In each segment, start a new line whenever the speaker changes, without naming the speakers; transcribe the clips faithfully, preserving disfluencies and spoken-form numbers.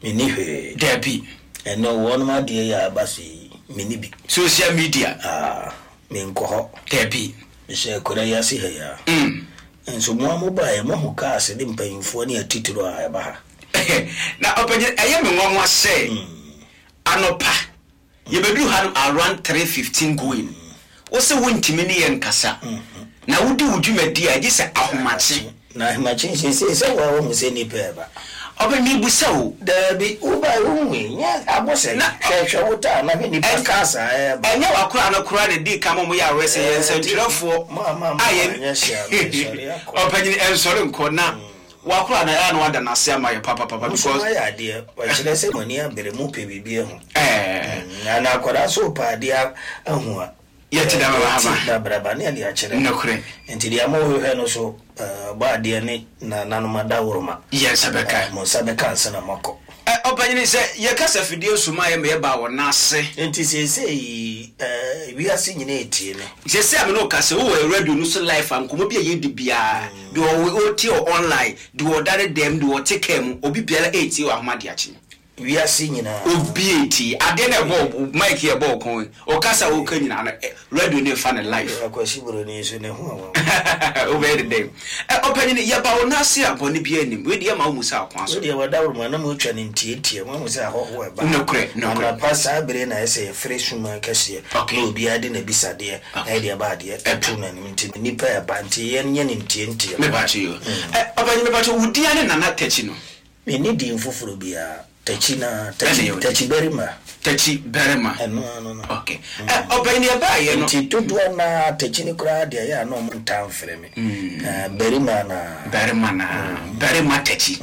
Minihe.
Debbie.
And no one, my dear Bassi, Minibi.
Social media.
Ah, Minko.
Debbie.
Mister Korea see here.
Mm.
And so more mobile, more cars, and in paying for near Tito.
Now, open it. I am one must say, Anopa. You may do have around three fifteen going. What's the winter mini and Cassa? Now, would you do, my dear? Just a how much?
Now, my change says, so I won't say any paper.
Open me, so
there be Uber Umi. Yes, I was saying, show time. I mean, it's Cassa.
I know I couldn't cry the day come on. We are residents and for Mamma. I am yes, open it and sorry, corner. Walk around and one than I say my papa, papa, because my idea, what should I say when you have the remote baby? Eh, and I could also pay dear. Yet, Brabani, actually, no credit until the Amo also bad dear Nanoma. Yes, Abeka, Mosabeka, and Moko. Open it, say, Yakasa Fidio Sumaya may about Nase. And to say, we are singing eighteen. She said, no, Castle, who read you life and come be a Bia, do O T or online, do or that them, do or take him, or be Bella eighty or Madiachi. We are singing a B T. I didn't know Mike here, Boko, or Casa Okan, read in your fun life. Of course, you will need to know. Obey the day. Opening it, Yabao Nasi upon the piano, with your Mamusa. So they were down when I'm in tea, one was a hot web. No credit, no pass. I bring, I say, a fresh woman cashier. Okay, be adding a bisa dear, idea bad yet, a tunan, nipper, a banty, and yen in T N T. About you. Opening about you, dear, and not touching. We need the info for Bia. Techina, Techi Berima, Techi Berima. No, no, no. Okay. Open your buy, and to do one Techinic, dear, no town for me. Berimana, Berimana, Berima Techi.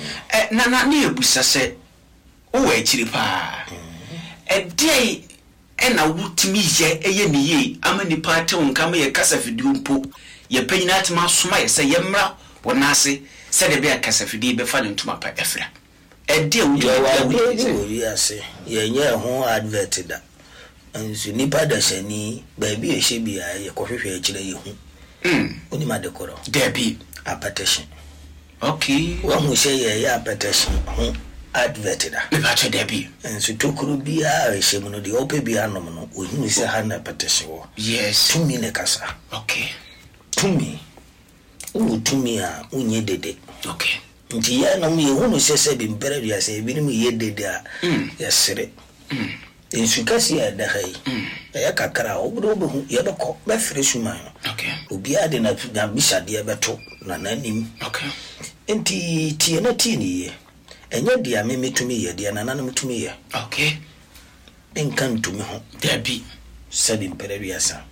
Nana near Bussa said, oh, a chilipa. A day, and I would to me, a ye, I'm in the party on come a cassafidum poop. Ye pay not my smile, say Yamra, or Nasi, said a bear cassafidi be falling to my pefra. A deal with your say, ye home adverted that. And so Nipa does any baby, she be a coffee chili. Hm, only my decor. There be a petition. Okay, one who say a petition, home adverted that. There be, and so two could be a shame of the open be anomal, with whom is a hand petition. Yes, to me, Necassa. Okay, to me. Oh, to me, unye did it. Okay. Nti ya na mu ehunu sese bi mpere ya se bi ni mu yedede a ya sere mm ensu kasi ya da hai ya kakara obodo obo ya beko be fresh man okay obi ade na na bisade ya beto na nanim okay enti tie na tie ni ye enye dia me metumi ye dia na nanam tumi ye okay enkan tumi ho da bi se bi mpere ya sa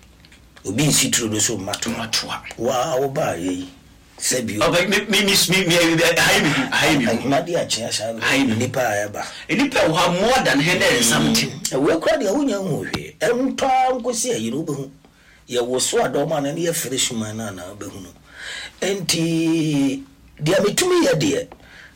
obi nsitro do so mato mato wa wo ba ye Sebi. Oh, me me me me me. I me I me. Madi acha sha. I me nipa aba. Nipa who have more than hundred and something. We crowd ya unya hwe. Empa nkosi ayi no behu. Ye wo so adoma na ye fresh man na na behu no. Enti dia metumi ye de.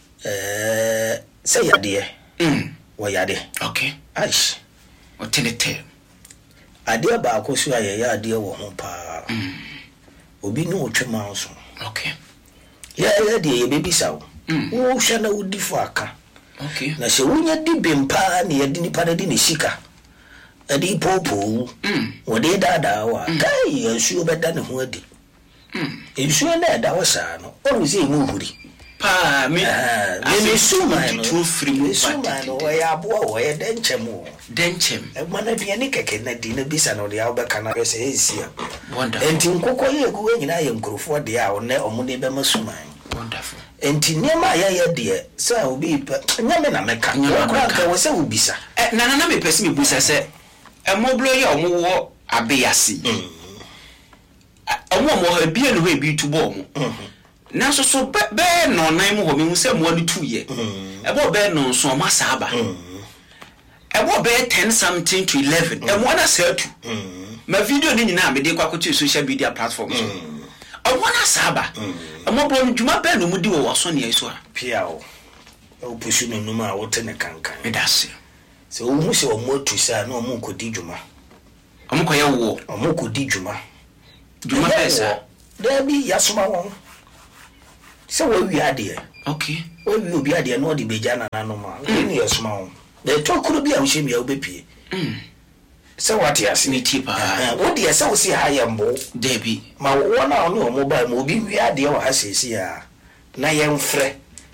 Eh say ya de. Mm. Wo ya de. Okay. Aish. O tenete. Ade ba akoso aye ya de wo ho pa. Mm. Obi no otwema so. Okay. Yeah, yeah, dear, baby sow. Oh, shall I would differ? Okay. Now, so when you did bimpa, near Dini Paradini Sika, a deep popo, what they dada, die, and sure better than who did. And sure that I was son, always a movie. Pa, me, me, so mine, two free, so mine, away up, away, denchem, denchem, and one of the Nika can dinner be son of the Albacana says here. Wonderful. And in Coco, you're going in I am go for the hour, or Monday Bemasumine. Wonderful. And Tinema, ya dear, so I will be, but Namana Mecca, no, was a ubisa. Nana me pes me busa said, a mobile or more a beasi. A woman will be a way be to bomb. Now so bear no name woman who said one two years. About bear no so masaba. About bear ten something to eleven, and one I said to. My video didn't know me, they go to social media platforms. I want to saba. A mobile Juma Ben would do a son, yes, Piao. Oh, push you no more, what in a canker. It does. So, almost or more to say, no more could dijuma. A mokoya war, or more could dijuma. Juma Pesa. There be Yasuma.
So we ade.
Okay.
We will be ade no de beja na no ma. Ni yesuma ho. The talk could be a shame ya obepie. Mm. So what yes
me tipa.
What dey say we see high mbo.
Debi.
Ma wona ono mobile mo bi wi ade o ha sesi a. Na yemfre.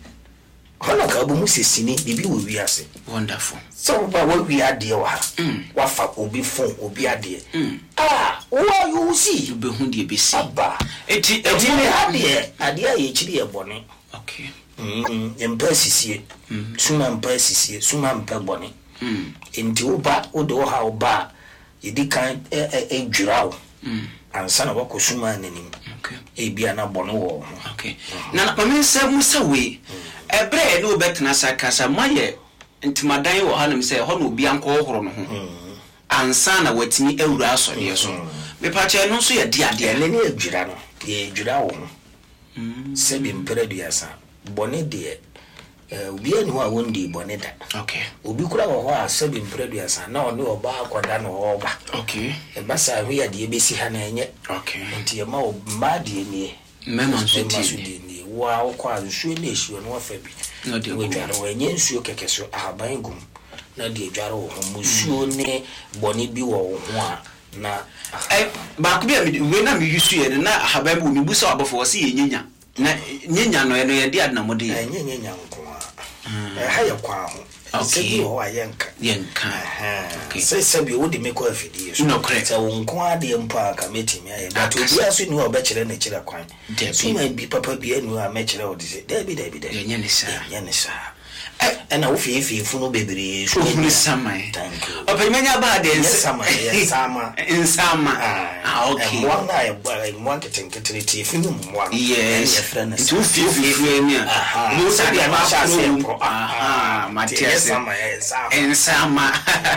Hono ka bu mu sesini bibi wo wi ase.
Wonderful.
So ba wo wi ade o ha. Wa fa obi phone obi ade. Ah, wo you see.
You be hu de be see.
Aba.
Eti
eti me ade ade a ye chiri e bone.
Okay.
Mm, empa sisie. Suma empa sisie, suma empa bone. Mm. Enti oba o do ha oba yedi kan e e dwirawo. Mm. Ansa na bako suma nanim.
Okay.
E bia na bone wo.
Okay. Na na me se mu se we. Ebre e no betena sakasa maye ntimadan wo hanum se ho no obi anko horo no ho. Ansa na watini awura asode so. Me pa che no so ye dia dia
le ne adwira no. Ye dwirawo. Mm. Se bi mperaduasa. Bone de eh obi anu a wondi bone da.
Okay.
Obi kura wo ho a se bi mperaduasa na one oba akoda no ho ba.
Okay.
E basa hwe ya de besi ha na enye.
Okay.
Nti e ma o ma de nie.
Mema nso ti
ni wa wo kwa nsuo na esuo no afa bi.
Na de
wo dware wo enye nsuo kekeso ahaban gum. Na de dware wo ho musuo ne bone bi wo ho a na
eh ba ko bi we na me yusu ye na ahaban bu mi busa abofo se ye nyenya. Na nyenya no no ye de adna mode ye.
Nyenya nyenya nko a. Eh ha ye kwa ho. Okay. Ho ayenka.
Yenka.
Okay. Say sabi wo de make afidi so.
No correct.
So nko ade mpa ka metimi aye. But obi aso ni wo be kire na kire kwan. So man bi papa bi anu a me kire wo de say. Debi debi debi.
Yenye ni sa.
Yenye ni sa. Eh na wo fi fi funu bebre so
ni samai.
Thank you.
Opemenya ba de
samai, sama.
Insama.
Ah okay. Mo na e gba mo nketenketene ti funu mo.
Yes. Tu fi fi fi ni a. Mo sa dia ma sha se. Aha, Matias. Insama.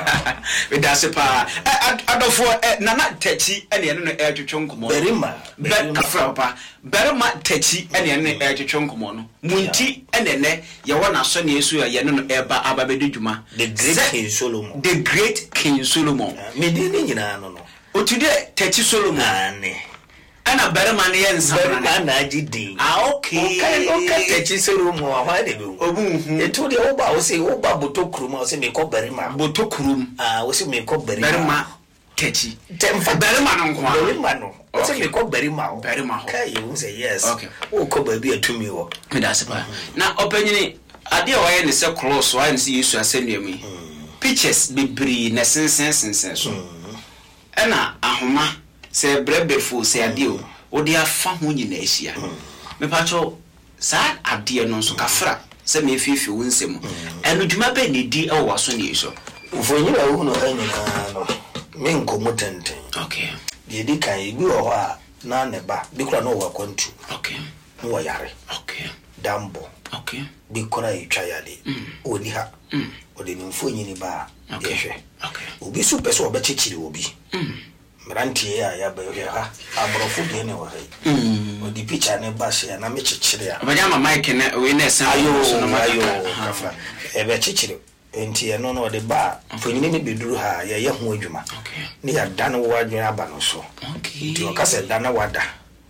We da se pa. Adofo na na tachi ene ne no e twetwe nkomo.
Berima.
Berima pa. Berima tachi ene ne e twetwe nkomo no. Munti ene ne ye wona so ne esu ye no eba ababedu djuma.
The great King Solomon.
The great King Solomon.
Me di ni nyina no no.
Otude tachi Solomon.
Ane.
Ana berima ne ye nsama.
Berima na agidi.
Ah okay.
Okay, okay tachi Solomon wa de be.
Obu.
Etu de oba o se oba botokurum o se me ko berima.
Botokurum.
Ah, o se me ko berima.
Berima tachi.
Temfa
berima no nko.
Berima no. O se me ko berima o.
Berima ho.
Kai you say yes.
Okay.
O ko ba bi atumi wo.
Me da se pa. Na openyini ade o ye ne se cross wa ne se Yesu asennua mu. Pictures bibiri na sensen sensen so. Ena ahoma se brebefo se ade o. O de afa ho nyina ahia. Me pa cho sa ade no so kafra se me fifi wo nsem. Eno dwuma be ne di e wo so ne Yesu.
Ufonyi wa uno hanyina no. Me nkomo tenten.
Okay.
Ye di kan ibi wo ho a na ne ba bi kura no wa kwantu.
Okay.
No wa yare.
Okay.
Dambo.
Okay.
Bi kura itwa yale. Oni ha.
Mm.
Ode ni mfonyi ni ba.
Okay.
Yehwe.
Okay.
Obi su peso obechechiri obi.
Mm.
Mrantie ya ya ba yehwe ha. Abrofu de ne wa hai.
Mm.
Odi picture ne ba she na mechechiri ya.
Abanya ma mic ne we na san
Ayo
so na
ayo kafa. Ebe chechiri. Enti eno no de ba mfonyi ni beduru ha ya ye ho adwuma.
Okay.
Ni ya dan wo adwuma aba no so.
Okay.
Ti o ka se dan na wada.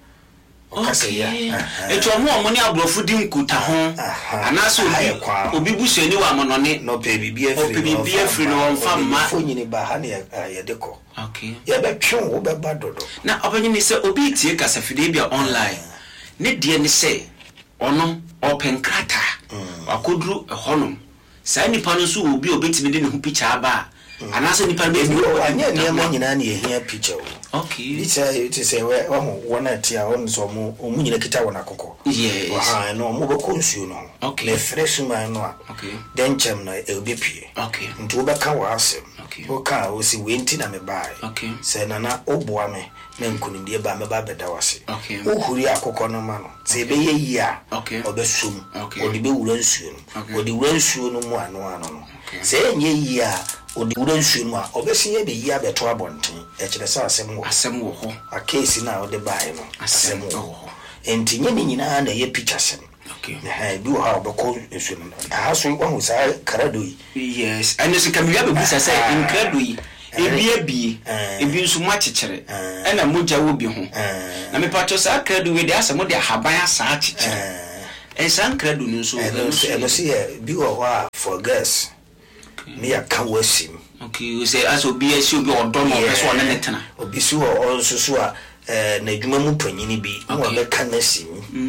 Okay. Eto omo omo ni abrofu di nkuta ho. Anaso obi obi busuani wa monone
no pe bibia free.
Obi bibia free no famma.
Fonyi ni ba ha ne ya deko.
Okay.
Ya be twen wo be ba dodo.
Na obanyi ni se obi tie kasafide bia online. Ne de ni se ono open krata. Akoduru ehonom. Sa nipa no so obi obetimi de ne hu picture aba. Anaso nipa be bi
o anya ne ma nyina na ehia picture o.
Okay.
Picture it is a we ho wona tia on so mo omu nyina kita wona kokko.
Yes.
Wa no mo be konsuo no.
Okay.
Le fresh man no a.
Okay.
Den chem no e obi pie.
Okay.
Nti wo be ka wa asem.
Okay.
Wo ka o si wenti na me bae.
Okay.
Se na na oboa me na nkunindie ba me ba beda wase.
Okay.
Wo huri akokko no ma no. Se be ye yi a.
Okay.
Obesum.
Okay.
Odi be wura nsuo no.
Okay.
Odi wura nsuo no mu ano ano no.
Okay.
Se enye yi a odi wura nsuo no a obesi ye be yi abeto abonten. E kire sa asem wo.
Asem wo ho.
A case na odi bae no.
Asem wo.
Enti nye ni nyina na ye picture sem.
Okay.
Eh bi wo ha obeko nsuo no. Ha so wo sa karado yi.
Yes. And so can we have a business say incredibly ebi ebi ebi nso mu achichere e na moja wo bi ho na me pato sa kradu we de asemo de haban asa achichere e san credo no so
e no se bi wo ho for girls me ya ka wasim
okay you say as obi esi obi odo no person one netena
obi si wo onso so a eh na adwuma mu panyini bi no be ka na sim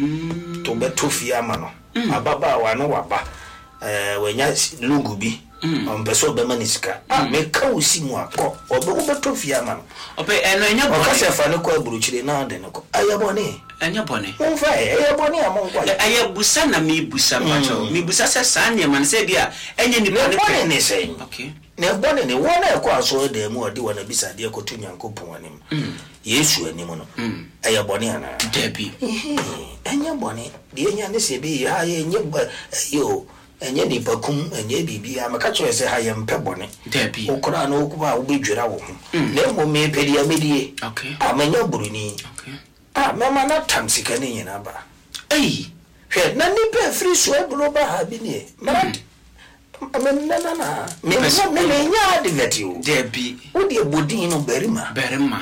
to be to fi ama no ababa wa no waba eh wanya lungu bi on beso be manisika ah me ka usimu akọ obe wo be to fi ama no
ope eno enya
bo ka se fa ne ko aburuchire na de ne ko ayabone
enya bone
won fa ayabone amon kwa
ayabusa na me busa pacho me busa se san ne man se dia enya ni
bone ne se
okay
ne bone ne wona e ko aso de mu odi wona bisa de ko to nyankopon anim yesu anim no ayabone ana
debi
enya bone de enya ne se bi ha enya yo enye ni bakum enye bibi amaka cho se ha ye mpebone
debi
okura na okuba obedwira wo ho na mo me pedi amedie
okay
amanya buruni
okay
ah mama na tamsika ne nyina ba
ei
hwe na ni pe free so ebro ba ha bi ne marat amen na na na me me me nya de vetio
debi
wo de bodin no berima
berima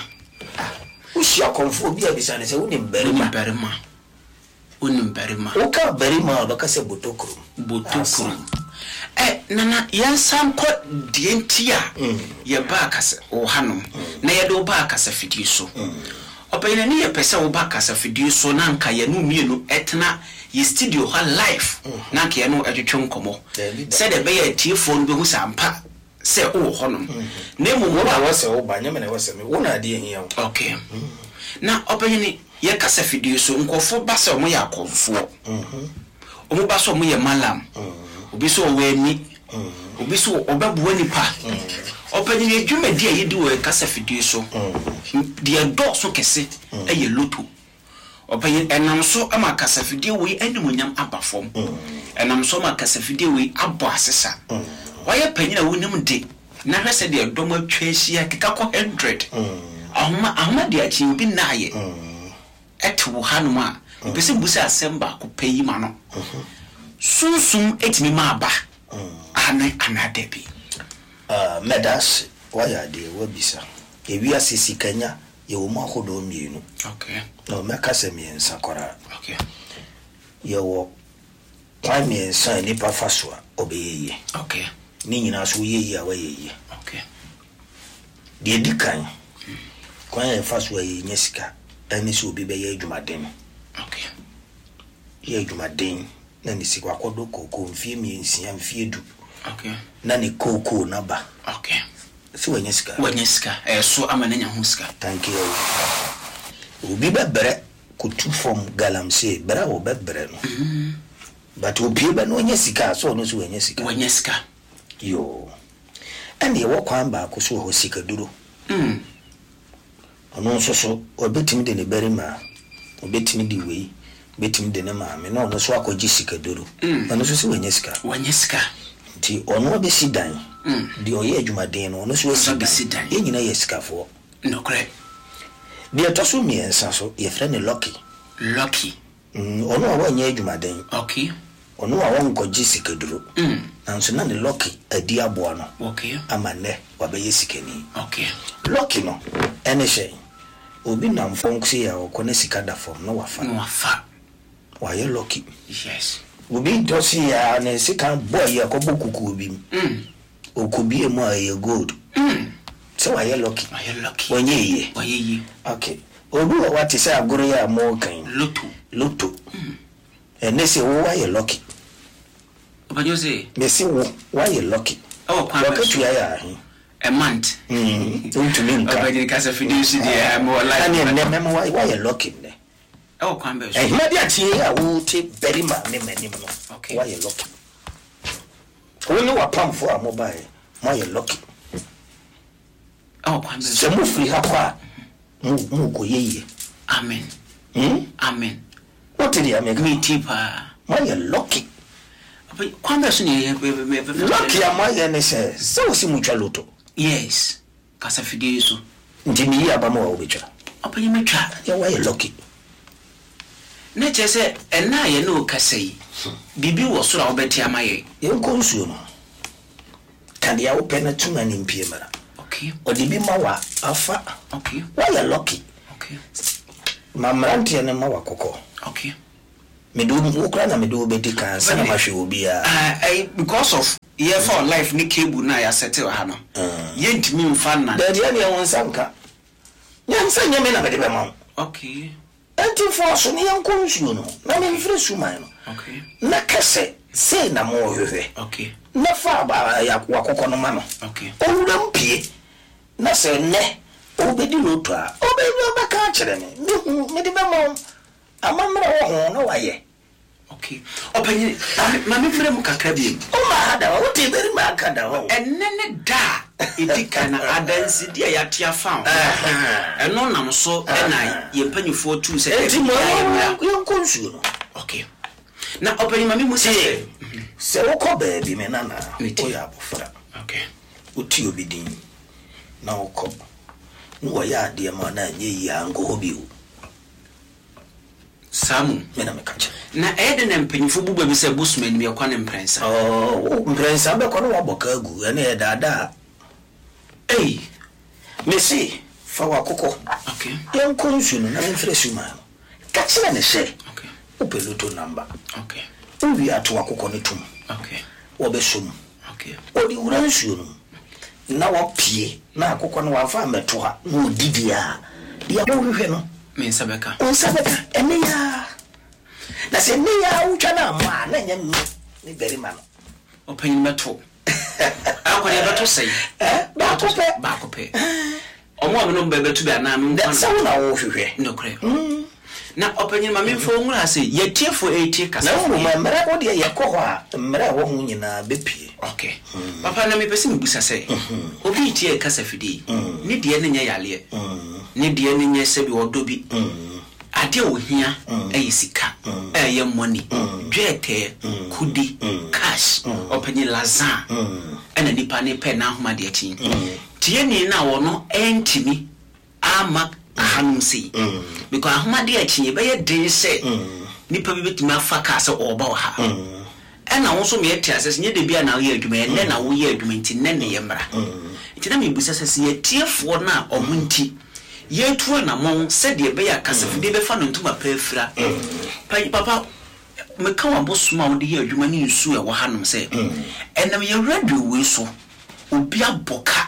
wo shia konfo bi abisa ne se wo ni berima
berima unim berima
uka berima baka se botokuru
botokuru eh nana yansam ko dientia ye ba kase o hanom na ye do ba kase fidie so obayina ni ye pese wo ba kase fidie so na nka ye no mienu etna ye studio ha live na nka ye no etwetwe nkomo se de be ye tiefo no be hu sampa se o honom na emu mo ba
wo se wo ba nyame na wo se me wo na ade ehia
okay na obayina ye kasa fidie so nkofo ba se omo ya konfo mhm omo ba so omo ye malam obi so oweni obi so obabuwa nipa opanyini adwuma dia ye di wo kasa fidie so dia do so kese eye loto opanyin enam so ama kasa fidie we animonyam abafom enam so ama kasa fidie we abo asesa waye panyina wonim de na hwese de dom atwa hia keka ko one hundred ahoma ahoma de achi obi na ye etu hanu a pese busa asemba ko peyi ma no sunsum etimi ma ba ana ana debi
ah medas waya de wabisa ewia sisikanya ye wo ma hodo mienu
okay
no meka se miensa kora
okay
ye wo kwa miensa ni pa faswa obeyeye
okay
ni nyina so yeye a wayeye
okay
de dikan kwa ye faswa ye nyesika ani so obi be ye adwumaden
okay
ye adwumaden na ni sikwa kodo koko mfie miensia mfie du
okay
na ni koko na ba
okay
so wanyesika
wanyesika eh so amananya huska
thank you obi bebere kutu from galamse bra wo bebere no mm but obi be no wanyesika so no so wanyesika
wanyesika
yo ene wo kwan ba ko so ho sika duro
mm
ono so so obetimi de ne berima obetimi de wei betimi de ne maame no no so akoji sika duro ono so so wanyesika
wanyesika
ti ono be sidan di oye adwumaden no no so sidan ye nyina ye sikafo
no correct
dia to so miensa so ye frɛ ne lucky
lucky
mm ono awa nya adwumaden
okay
ono awa nkoji sika duro mm nanso na ne lucky adi aboa no
okay
amane wabaye sikani
okay
lucky no ene hye obi nam fonksi ya okone sika da form no wafa
no wafa
wa ye lucky
yes
obi dosi ya ne sika boy ya ko bokuku obi mm okubi emu aye gold
mm
so wa ye lucky
wa ye lucky
wanye ye
wa ye
okay obi wa wati say agoro ya mo kan
loto
loto mm ene se wo wa ye lucky
obanyo say
me se wo wa ye lucky
oh kwa
wa ketu ya ya hin
a month
mm don't mean ka
obanyo kasa fidusi dia mo like
ani ne memo wa wa ye lucky ne
oh kwa mbe
eh ma dia tie ya wo te very ma ne mani no
okay
wa ye lucky woni wa pamfo a mobile ma ye lucky
oh kwa mbe
se mo free ha kwa mu mu ko yeye
amen
hmm
amen
what did you make
me tipa
ma ye lucky
kwa mbe so ne
lucky am I ne se se wo si mu twa loto
yes kasa fidie so
ndimi ya ba mo wa obetwa
opanyi metwa
ya wa ye lucky
na chese ena ye no kasa yi bibi wo so ra obeti amaye
ye nkonsuo no kan ya open na tuma ni mpie mara
okay
odi bi ma wa afa
okay
wa ye lucky
okay
mamranti ne ma wa kokko
okay
me do ukra na me do bedi kan sana mahwe obi a
uh, because of year for life ni cable na ya settle ha no ye ntimi mfa na
da dia ne won sanka nyansa nyame na me de be ma
okay
anti force ni yankon nsuo no na me mfre suman no
okay
na kase sei na mo hwehwe
okay
na fa ba ya wakokọ no ma no
okay
owura mpie na se ne obedi loto a obedi obaka kire me me me de be mo amamra wo ho na waye
okay openye ma me frem kakra bi
o ma hada wo te beri ma kada ho
enene da edika na adansi dia ya tia fa eno nam so na ye mpanyifo tu se
enti mo yo konsu no
okay na openye ma me mu se
se wo ko ba bi me na na o ya bofra
okay
uti obidin na wo ko no ya de ma na nye ya ngo hobi o
Samu
mena mekacha
na ede na mpanyifo bubu bi se busman mi yakwa ne mprensa
oh mprensa be ko no waboka agu ene e dada eh mesi fa wakoko
okay
yan konsu no na mfresu ma kachira ne she
okay
upeluto number
okay
ubi ato wakoko ne tum
okay
obesum
okay
odi uransu no na wapie na akoko no wafa meto ha no didia dia wo hwe no
me sabeka
on sabeka ene ya na se ne ya utwa na ma na nya mi ni beri ma no
open meto akwa ne beto sei
eh ba ko pe
ba ko pe omo ame no bebeto bi ana me
da sa na wo hwehwe
no kre na open ma me fo nwura se yetiefo etie kasa
na wo ma mra wo de ye ko ho a mra wo hu nyina bepie
okay papa na me pese me busa se obi tie kasa fidi ni de ne nya yale ni de ne nya se bi odo bi ade ohia ayisika aye money dwete kudi cash open lazan ana nipa ne pe na homa de atin tie ni na wo no entimi ama ahanum sei because ahoma de atin e be ye den se nipa bi betimi afaka se oba wa ha ena wo so me eti asese nye de bia na wo ye adwuma ene na wo ye adwuma nti ne ne ye mra nti na me busa sese ye tiefo na omunti ye tuo na mon se de be ya kasafide be fa no ntuma pafira papa me ka wa bosuma wo de ye adwuma ni nsu e wo hanom se enam ye radio we so obi aboka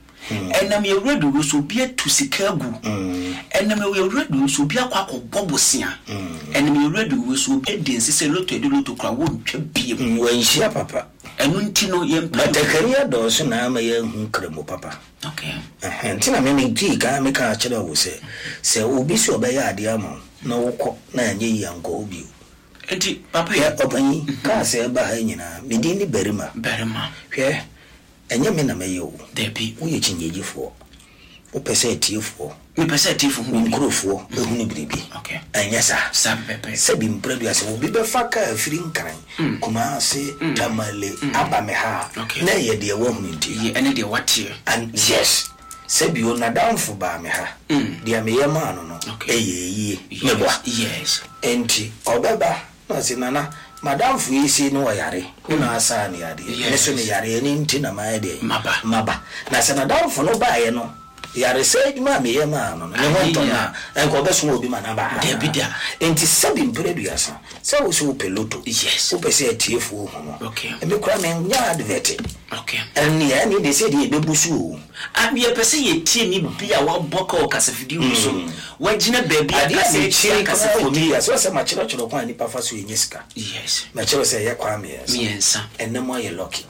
enam ye radio we so obi atusika agu enam ye radio so obi akwa akobobosea enam ye radio we so obi dense se loto de loto kra wo ntwa biem
wo nhia papa
enu ntino ye mpa
batakariya do so na ma ye hu kremo papa
okay
eh ntina me me gi ka me ka kire wo se se obi so be ya ade ama na wokọ na anye yanko obi
enti papa
ya obani ka se ba ha nyina me di ni berima
berima
hwe enye me na me yo
debi
wo ye chinyejifo wo pese tiefo
me pese tiefo hu
nkrofo e hu ni biribi
okay
enye sa
sa pepe
se bi mpradu ase obi be faka afiri nkran kuma se tamale abame ha na ye de wo hu nti
ye ene de watie
and yes se bi ona downfo ba me ha de me ye ma no no eyeye me bo
yes
enti obeba na se nana madam fu yisi no yare una asa ne yare ne so ne yare ni nti na ma de
maba
maba na se madam fu no ba ye no yare se ma me ye ma no ne ho to na enko be so obi ma na ba
de bidia
enti sabi mpredu yasa se wo so peloto
yes
wo pese atiefu ho no
okay
e me kura me nya advert
okay
eni ya ni de se de be busu
abi e pese ye tie ni bia wa boka o kasafidi so wa gina baby
aka se tie kasafidi ya so se ma chiro chiro kwa ni pa fa so yenyesika
yes
ma chiro se ye kwa me yes
miensa
enemo ye lucky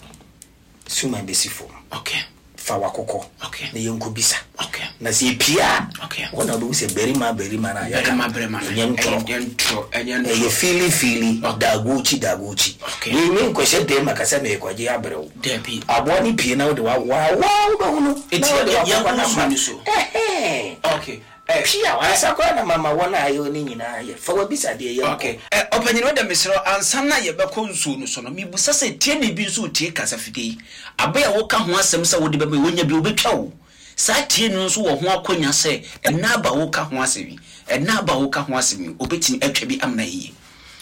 suma besifo
okay
fa wakoko
okay
na yenko bisa
okay
na se pia
okay
wona do se berima berima na ya
berima berima
yentro
yentro yentro
ye fili fili daguchi daguchi ni ni ko se de makasa me kwaje abrew
debi
aboni pie na de wa wa wa do hunu
eti ya kwa na mani so
eh
okay eh
pia wa sa kwa na mama wona ayo ni nyina ye fa wa bisa de ye
okay eh opanyi no da mesro ansa na ye beko nsu no so no mi busa se tie ne bi nsu tie kasafide aba ya wo ka ho asem sa wo de be wonya bi obetwa wo sa tie no nso wo ho akonya se ena aba wo ka ho asemi ena aba wo ka ho asemi obetimi atwa bi amna yi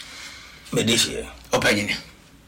medeshie
opanyi ne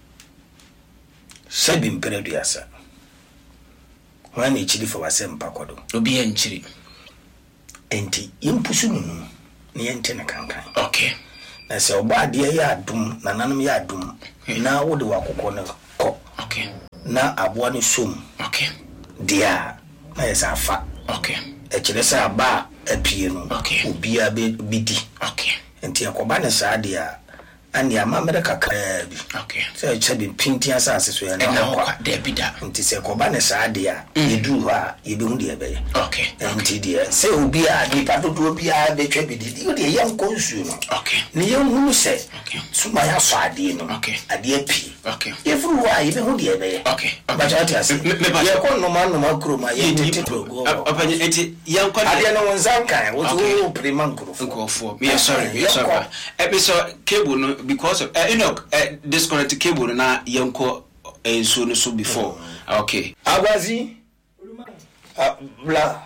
sabi mperedu yasa wani chili fa wasem pakodo
obi ya nchiri
enti yimpusu nunu ni yente na kankan
okay
na se oba de ya adum na nanom ya adum na wo de wakokɔ ne kɔ
okay
na aboa ne som
okay
dia na yesa afa
okay
e kire sa aba apie no obia be bidi
okay
enti akoba ne sa dia and ya mamere kakra bi
okay
so e chabe pinti asase so ya na
kwa de bida
enti se koba ne sa dia yedu ha yebe hu de be
okay
enti dia se obia ni padodo obia be twa bidi di de yan konsu no
okay
ni yan hu se
okay
suma ya so ade no
okay
ade api
okay
every wa yebe hu de be
okay
ba ja ti ase ye ko no man no makro ma ye tete go
opanye enti yan kwa
ade no wonzanka wo to prima nkrofo
nkrofo me sorry me sorry episode cable no because of uh, Enoch uh, disconnect cable na yanko uh, so no so before mm. okay
Agwazi uh, bla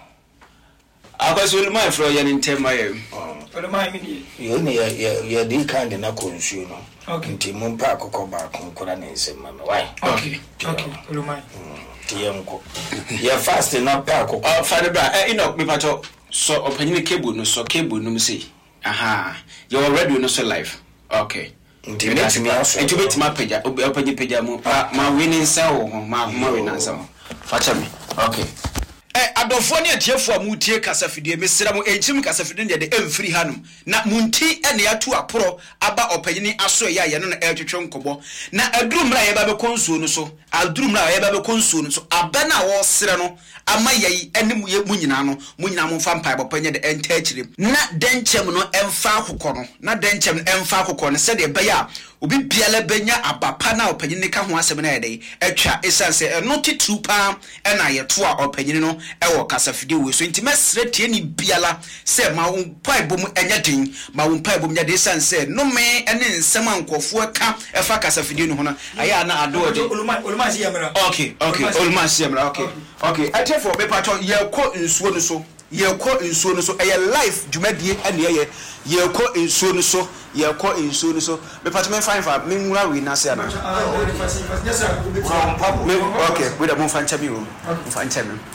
Agwazi will my fro yan intema ye
ole my me
yo ne ya ya di kind na konsuo no
okay
nti mun pa akoko ba konkora ne nsema me why
okay okay ole my
ti yanko ya fast na pa akoko
oh father bra uh, Enoch me pato so opanyine cable no so cable no say aha you already no so live okay
nti betimi aso
nti betimi apeja opanye peja mu ma winning sell ma ma winning sell facha me okay eh adofo ne atiefo amutie kasafidie mesira mu enchim kasafidie de emfiri hanum na munti ene yato aporo aba opanyini aso ya ye no na etwetwe nkobo na adurumra ye ba be konsuo no so adurumra ye ba be konsuo no so aba na wo sere no ama yayi ene mu nyina no mu nyina mu fa mpa bopanye de enta akire na denchem no emfa akokɔ no na denchem emfa akokɔ no se de be ya obi biala benya abapa na opanyini ka ho asem na ye de etwa esanse eno titu pa ena ye to a opanyini no ewo kasafide we so ntime sretie ni biala se ma wo pai bom enya din ma wo pai bom nya de sanse no me ene nsem ankofo ka efa kasafide no ho na aya na ado de
oluma oluma si yamra
okay okay oluma si yamra okay okay atefo be pato ye ko nsuo no so ye ko nsuo no so eye life djumadie ene ye ye ko nsuo no so ye ko nsuo no so be pato me fine fa me nwura we na se ana okay we da mo fa ncha mi wo fa ncha mi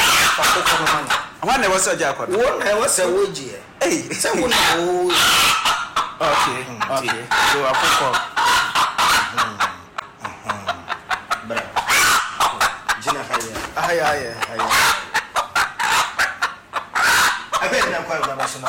One was a jack. One
was a woody. Hey, someone.
Okay, okay. So I put
Gina Haya. Haya, Haya. I bet I'm quite a person.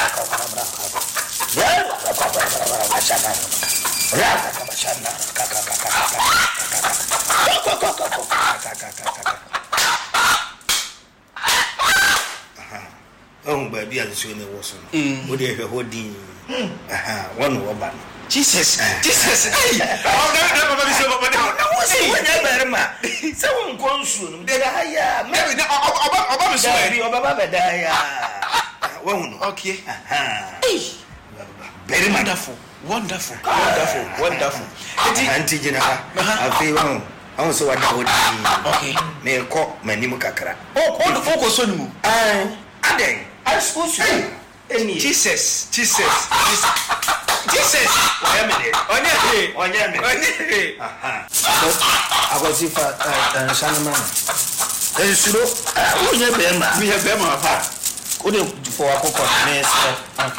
Oh, baby, I was in the water. Would you have holding? Aha, one woman.
Jesus, Jesus. Hey, oh, never be so much.
Someone consume. Did I? Maybe
Obama sorry,
Obama die.
Okay.
Very
wonderful, wonderful, wonderful, wonderful.
Auntie Gina, I feel wrong. Also, what I would okay. May cock my name Kakara. Oh, all the focus on you. I, I, I suppose any
Jesus, Jesus, Jesus.
I am it. On your on your aha. I was if I Shannon. There is no, I will never we have them apart. Could you for a cocoa nest?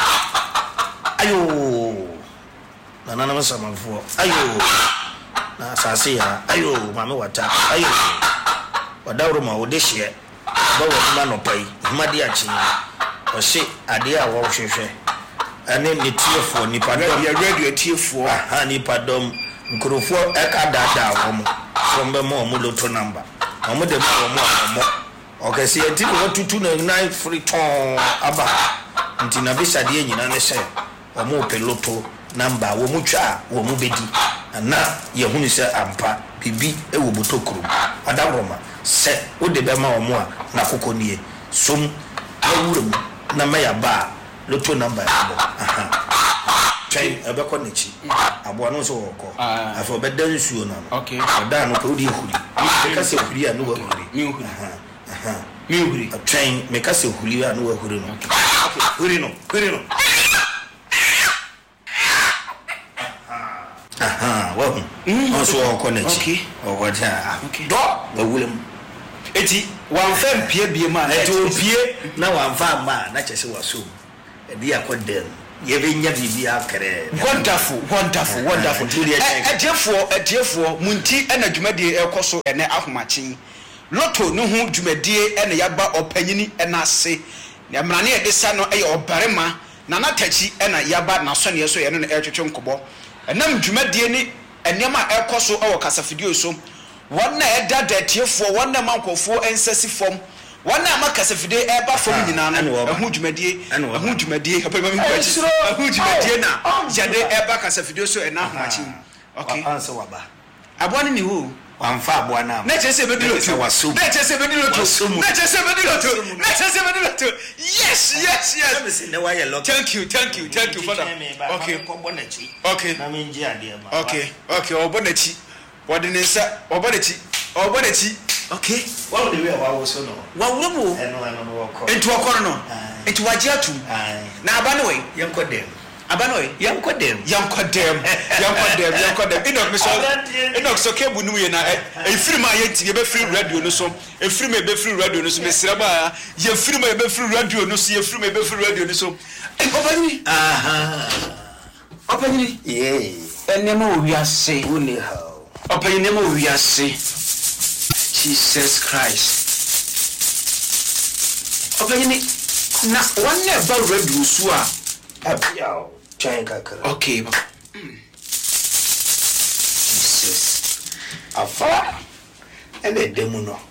Ayo, none of us are for Ayo. Na sase ya ayo mama wata ayo wadawro ma odehye ba waduma no pai made achi o se ade a wo hwehwe ane ne tiefo nipa dom
ya radio tiefo
ha nipa dom nkrofo e ka dada wo mo from be mo mo loto number mo de mo mo mo o ka se enti wo tutu na nine free ton aba nti na be sade nyina ne se o mo pe loto number wo mu twa wo mu bedi ana ye hunu se ampa bibi e wo botokuru adabroma se wo de be ma wo mo a na kokoniye som awurum na meya ba loto number abo aha twen e be konechi abo no so wo ko afo be dan suo na
okay
oda no ko di huri me ka se huri anu wa huri
mi huri
aha aha
mi huri
twen me ka se huri anu wa huri no okay huri no huri no aha wa on so wo konechi
okay
o waja
okay
do ba wulem
eti wan fam pie bie ma
eti o pie na wan fam ma na chese waso e dia ko dem Yebenya bibia kere.
Wonderful, wonderful, wonderful. Etiefo, etiefo, munti ena dwumadie ekoso ene ahomachen. Lotto no hu dwumadie ena yaba opanyini ena ase. Na mrane e de sa no eye obarema na natachi ena yaba na so ne so ye no etwetwe nkobo. Enam dwumadie ni enema ekoso ewo kasafidie so. Wonna eda da etiefo, wonna mankofo ensasi fom. Wonna makasafidie eba fom nyina no ehu dwumadie, ehu dwumadie, opema mi kwachi. Ehu dwumadie na jade eba kasafidie so ena ahomachen. Okay.
Answer waba.
Abone ni hu.
Wamfa abua na.
Na chese bedilo to. Na chese bedilo to. Na chese bedilo to. Na chese bedilo to. Yes, yes, yes. Thank you, thank you, thank you father. Okay. Okay.
Na menji ade ma.
Okay. Okay, obonachi. Wode ne nsa, obonachi. Obonachi. Okay.
What do we have our so no?
Wa wubu.
Eno eno wo ko.
Enti wakoro no. Enti wajiatu. Na abane we.
Yanko dem.
Abano
yanko dem
yanko dem yanko dem yanko dem ino so ino so kebu nu ye na e free ma ye ti ye be free radio no so e free me be free radio no so me sira ba ye free ma ye be free radio no so ye free me be free radio no so opani
aha
opani
yeah
enema owiase
uni how
opani enema owiase Jesus Christ opani na one never radio so a
abia
okay.
Mm. Jesus. Afa. Ele demu no.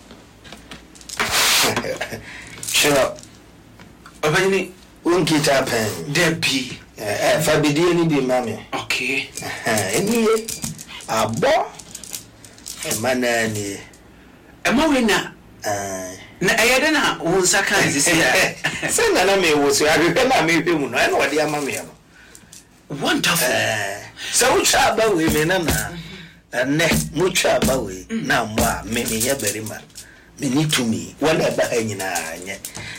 Sure.
Obani
unkita pen.
Debi.
Eh fa bidie ni bi mame.
Okay.
Eh eni abo. E manani.
E mo we na.
Eh
na ayede na wo saka nsisi ya.
Se na na me wo so ya hwe na me hwe mu no. E na wode amame no.
Wonderful.
Eh, so ucha ba we me na na. Ne, mucha ba we na mwa me me ya berima. Me ni to me. Wala ba hanyina anye.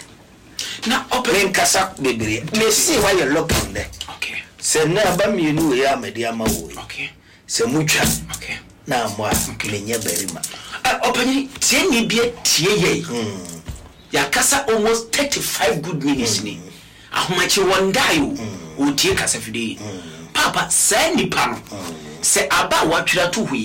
Na open
kasa bebre. Me see why you look on there.
Okay.
Se na ba me nu we amede ama we.
Okay.
Se mucha.
Okay.
Na mwa me nya berima.
Ah open tie ni bia tie ye.
Mm.
Ya kasa almost thirty-five good minutes ni. Ahomachi wondayo. Utie kasafide papa say nipa no se aba watwira to hui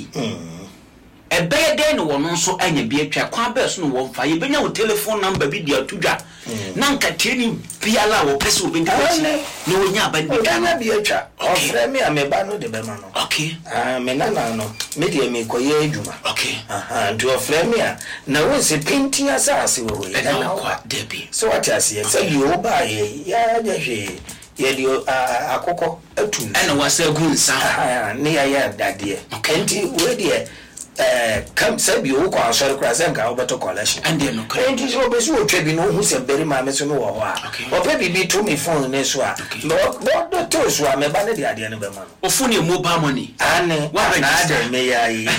ebe de no wono so anya bi atwa kwa be so no wo fa ye benya wo telephone number bi dia tudwa na nka tieni biala wo pese obi ndi kwachi no wonya aba ndi
kana bi atwa ofre me ameba no de be ma no
okay
ah me na na no me de me koye adwuma
okay
aha nti ofre me a na wo se painting asase wo we
na kwa debi
so what you say say you ba ye ya je hwe ye akoko atu
ana wasa gunsa
ah ne ya ya dade enti we de eh kam sabi wo kwa sori kra zenga obeto collection
and no kwa
enti so be so twa bi no hu se beri ma me so no wo ho a ope bi bi to me phone ne so a no do to so a me ba ne de ade ne be ma no
ofuni e mobile money
ane wa na ade me ya yi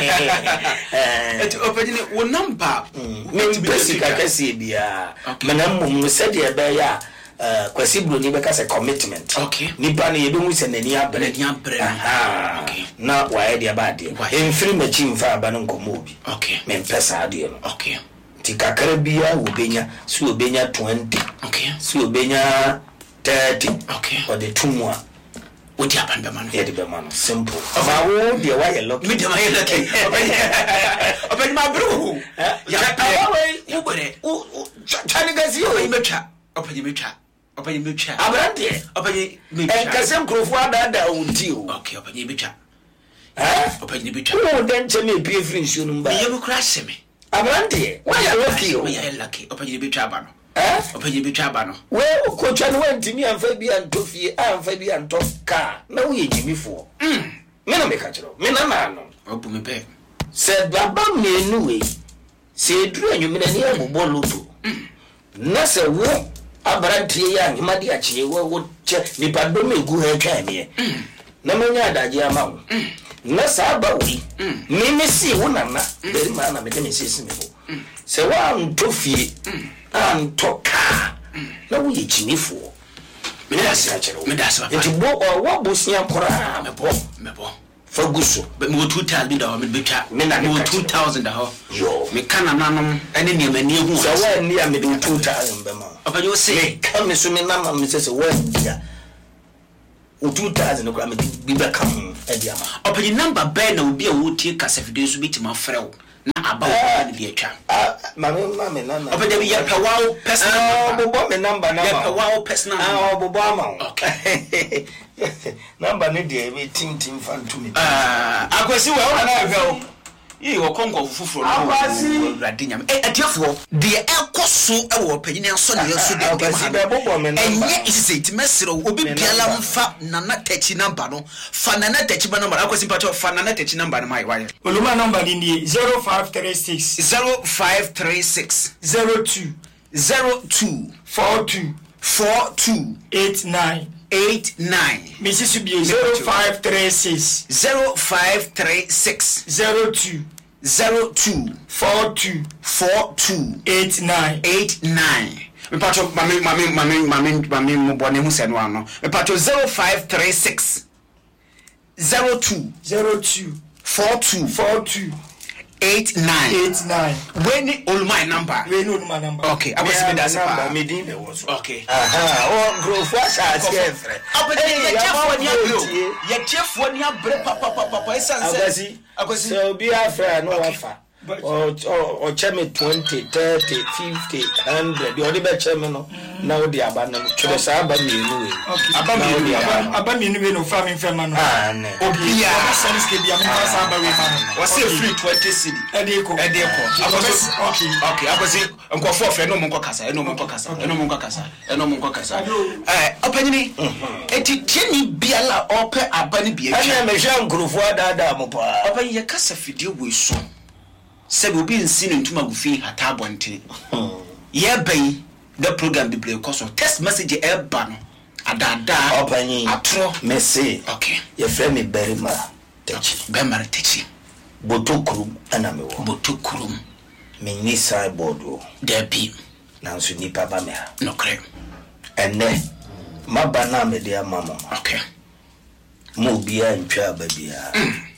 eh enti ope ni wo number
me basic akasi bia me na mum se de be ya Uh, kwasi broni beka se commitment
okay
nipa ne yebe mu se nani abre
nani abre
okay na wae dia ba de emfiri machi mfa aba no nkomo obi
okay
me mpesa ade no
okay
ti kakara bia wo benya so obenya twenty
okay
so obenya thirty
okay
or the tumwa
odi abanda mano
ye de be mano simple ba wo dia wa ye lucky
me de ma ye lucky obenya ma bro ya
awai you bere u chani gazi o
imetwa obenya metwa obenya metwa
abrante
obenya metwa
enkase nkrofo adada unti o
okay obenya metwa
eh
obenya metwa
wo den cheme pie free nsu no mba
me yemu crash me
abrante wa ya lucky o
me ya lucky obenya metwa ba no
eh
obenya metwa ba no
we ukotwa no wantimi amfa bi antofie amfa bi antoka na wo ye jimifo
mm
me na me ka kiro me na na no
obu me pe
se baba me nu we se duru anwumena ni abobɔ loto na se wo abrante ya himadi achi wo wo che ni pado me gu ha twa me na manya adaje ama wo na sa ba wi me me si wo nana beri ma na me de me sisi me ho se wa ntofie antoka na wo ye chimifo me na sia kire
me da sa
enti bo wo bosia kora me bo
me bo
faguso
but me two thousand da me betwa
me na
me two thousand da ho
yo
me kana nanom ene ne mani ehu
so wa ni a me two thousand be ma
opanyo se
me kam so me na ma me se se wa dia o two thousand no kra me bi be kam e dia ma
open number ben na obi a wo tie kasa video so bitima frɛ na aba wo na bi atwa
ah mama mama na na
open dey ya pawa personal
ah bobo me number na
ya pawa personal
ah bobo ama
okay
number ne dey me tim tim fan to me
ah akwasi we wo na hwe yi wo konko fufuro no rade nyam eh atiafo de ekoso e wo panyini aso ne yeso de
akwasi be bobo me number
enye isise itimesero obi biala mfa nana tachi number no fa nana tachi ba number akwasi pacho fa nana tachi number no mai waye
Oluma number ni zero five three six
zero five three six
zero two
zero two
four two
four two
eight nine
eight nine
Missus Subi zero five three six
zero five three six
zero two
zero two
four two
four two
eight nine
eight nine. Me pacho mami mami mami mami mami mbone hu se no ano. Me pacho zero five three six zero two
zero two
four two
four two
eight nine
eight nine.
When all my number.
We know my number.
Okay, I was me that's
number me din be was.
Okay.
Aha, o grow for share every.
Abede ye chefo ni abro. Ye chefo ni abre papa papa papa esanse.
Akwasi. Akwasi. So be afra no wafa. Or or cheme twenty, thirty, fifty, one hundred. You only be cheme no. Now the abandon. Chede sa aba mi enu we.
Okay. Aba mi enu aba mi enu we no fa mi fa ma no.
Ah ne.
Obi a sense ke bia mi fa sa aba we ma no.
Was say free twenty cedi.
E dey ko.
E dey ko. Akwasi.
Okay.
Okay, akwasi nkofo fe no mo nko kasa. E no mo nko kasa. E no mo nko kasa. E no mo nko kasa. Eh, opanyini. Eti tieni biala ope aba ni bia.
Ana me hwa nkrofo adada mo pa.
Opanyi ye kasa video we so. Said will be in sin into Magufi at Abonte. Ye bay the program be play cause of text message air ban. Adada
open
atro
message.
Okay.
Your friend me Berima Techi.
Bemar Techi.
Botokurum aname wo.
Botokurum.
Me ni sideboard wo.
There be.
Nanso nipa ba me ha.
No crem.
Ene mabana me dia mama.
Okay.
Mo bia ntwa ba bia.